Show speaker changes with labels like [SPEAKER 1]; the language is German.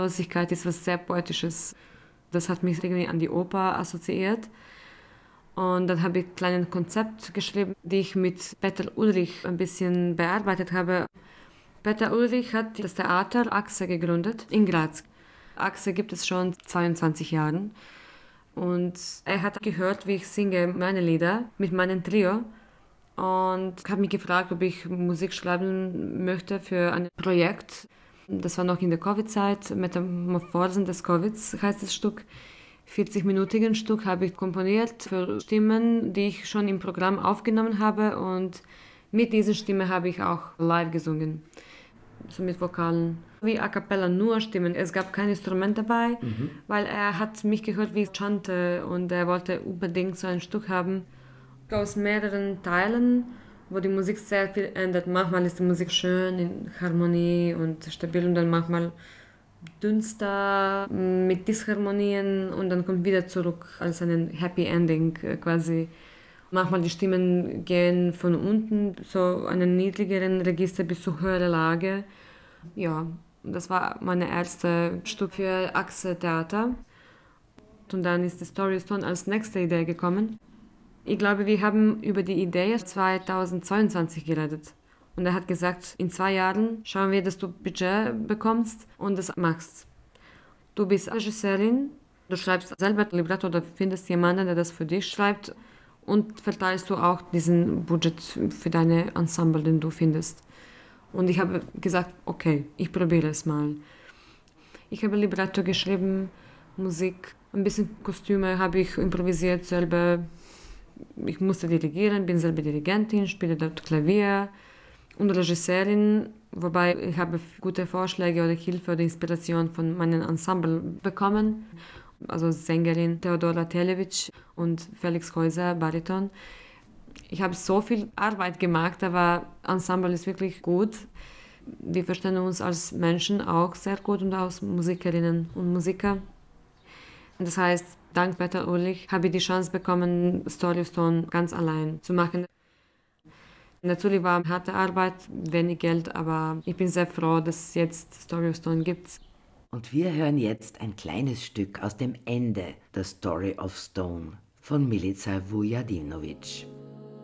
[SPEAKER 1] Losigkeit ist was sehr Poetisches. Das hat mich irgendwie an die Oper assoziiert. Und dann habe ich ein kleines Konzept geschrieben, die ich mit Peter Ulrich ein bisschen bearbeitet habe. Peter Ulrich hat das Theater Achse gegründet in Graz. Achse gibt es schon 22 Jahren. Und er hat gehört, wie ich singe meine Lieder mit meinem Trio. Und hat mich gefragt, ob ich Musik schreiben möchte für ein Projekt. Das war noch in der Covid-Zeit, Metamorphosen des Covids heißt das Stück. 40-minütigen Stück habe ich komponiert für Stimmen, die ich schon im Programm aufgenommen habe. Und mit dieser Stimme habe ich auch live gesungen, so mit Vokalen. Wie a cappella, nur Stimmen. Es gab kein Instrument dabei, weil er hat mich gehört, wie ich chante und er wollte unbedingt so ein Stück haben aus mehreren Teilen, wo die Musik sehr viel ändert. Manchmal ist die Musik schön in Harmonie und stabil und dann manchmal dünster mit Disharmonien und dann kommt wieder zurück als ein Happy Ending quasi. Manchmal die Stimmen gehen von unten, so einen niedrigeren Register bis zu höherer Lage. Ja, das war mein erstes Stück für Achse Theater. Und dann ist die Story Stone als nächste Idee gekommen. Ich glaube, wir haben über die Idee 2022 geredet. Und er hat gesagt, in 2 Jahren schauen wir, dass du Budget bekommst und das machst. Du bist Regisseurin, du schreibst selber Libretto oder findest jemanden, der das für dich schreibt und verteilst du auch diesen Budget für deine Ensemble, den du findest. Und ich habe gesagt, okay, ich probiere es mal. Ich habe Libretto geschrieben, Musik, ein bisschen Kostüme habe ich improvisiert selber. Ich musste dirigieren, bin selber Dirigentin, spiele dort Klavier und Regisseurin, wobei ich habe gute Vorschläge oder Hilfe oder Inspiration von meinem Ensemble bekommen. Also Sängerin Theodora Televic und Felix Häuser, Bariton. Ich habe so viel Arbeit gemacht, aber Ensemble ist wirklich gut. Wir verstehen uns als Menschen auch sehr gut und als Musikerinnen und Musiker. Das heißt, dank Peter Ulrich habe ich die Chance bekommen, Story of Stone ganz allein zu machen. Natürlich war harte Arbeit, wenig Geld, aber ich bin sehr froh, dass es jetzt Story of Stone gibt.
[SPEAKER 2] Und wir hören jetzt ein kleines Stück aus dem Ende der Story of Stone von Milica Vujadinovic.